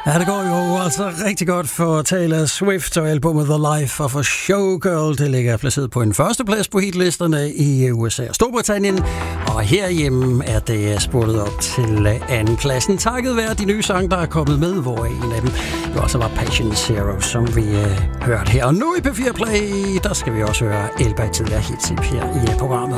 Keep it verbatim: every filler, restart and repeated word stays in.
Ja, det går jo altså rigtig godt for Taylor Swift og albumet The Life of a Showgirl. Det ligger placeret på en førsteplads på hitlisterne i U S A og Storbritannien. Og herhjemme er det spurtet op til anden pladsen. Takket være de nye sange, der er kommet med, hvor en af dem jo også var Patient Zero, som vi uh, hørte her. Og nu i P fire Play, der skal vi også høre Elba tidligere hits her i programmet.